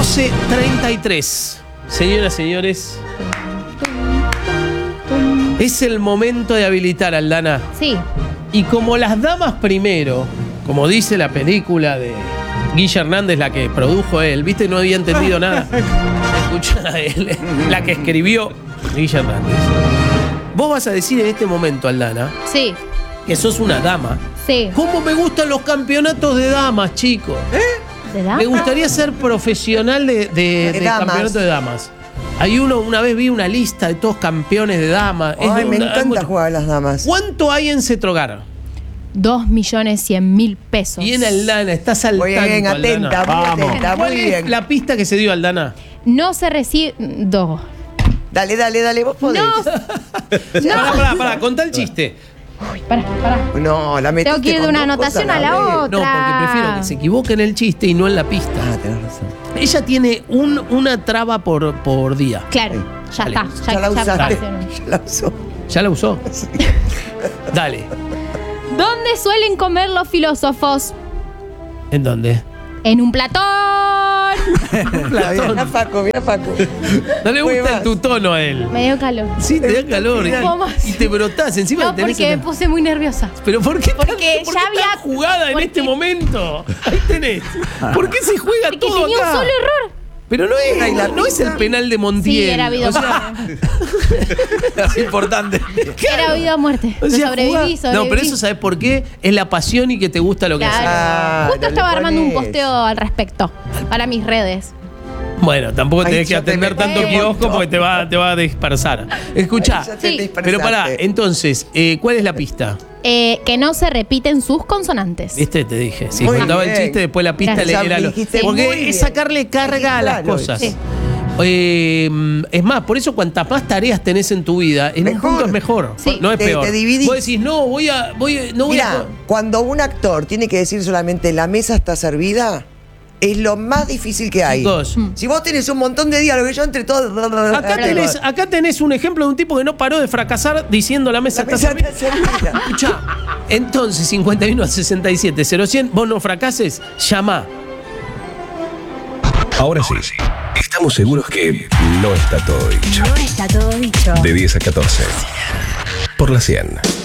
12:33. Señoras, señores, es el momento de habilitar, Aldana. Sí. Y como las damas primero, como dice la película de Guille Hernández, la que produjo él, ¿viste? No había entendido nada. Escucha él, la que escribió Guille Hernández. Vos vas a decir en este momento, Aldana, Sí. que sos una dama. Sí. ¿Cómo me gustan los campeonatos de damas, chicos? ¿De damas? Me gustaría ser profesional de damas. campeonato de damas. Hay una vez vi una lista de todos campeones de damas. Ay, me encanta jugar a las damas. ¿Cuánto hay en Cetrogar? 2.100.000 pesos. Bien, Aldana, estás al Muy tanto, bien, Aldana. atenta, muy Vamos. atenta, ¿Cuál muy es bien. la pista que se dio, Aldana? No se recibe. Dale, vos podés. No. Pará, contá el chiste. Pará. No, la metiste Tengo que ir de con una dos anotación cosas a la vez. otra. No, porque prefiero que se equivoque en el chiste y no en la pista. Ah, tenés razón. Ella tiene una traba por día. Claro, ya Dale. está. Ya la usaste. pasó. Ya la usó. ¿Ya la usó? Dale. ¿Dónde suelen comer los filósofos? ¿En dónde? En un platón. Mira, Facu. No le Muy gusta más. tu tono a él. Me dio calor. Sí, te da calor. ¿Cómo más? Y te brotás. Encima No, tenés porque me puse muy nerviosa. ¿Pero por qué Porque por ya qué había- tan jugada en porque- este momento? Ahí tenés. ¿Por qué se juega Porque todo tenía acá? un solo error. Pero no es el penal de Montiel. Sí, era vida o muerte. Es importante. Era vida o muerte. O sea, sobreviví. No, pero eso ¿sabes por qué? Es la pasión y que te gusta lo que haces. Claro. Justo le estaba armando un pones. posteo al respecto para mis redes. Bueno, tampoco Ahí tenés que ya te atender tanto metí un kiosco montón. porque te va a dispersar. Escuchá, Ahí ya te Sí. dispersaste. pero pará, entonces, ¿cuál es la pista? Que no se repiten sus consonantes. Te dije. Si Muy contaba el bien. chiste, después la pista Gracias. era Ya lo. dijiste muy Porque bien. es sacarle carga a las Claro, cosas. sí. Es más, por eso cuantas más tareas tenés en tu vida, en un Mejor. punto es mejor. Sí. No es Te peor. dividís. Vos decís, no voy a. Mira, cuando un actor tiene que decir solamente la mesa está servida, es lo más difícil que hay. Chicos, Si vos tenés un montón de diálogos, yo entre todos. acá tenés un ejemplo de un tipo que no paró de fracasar diciendo la mesa La está mesa servida. está servida. Escuchá, entonces 51 a 67 0100, vos no fracases, llama. Ahora sí, estamos seguros que no está todo dicho. No está todo dicho. De 10 a 14. Por la 100.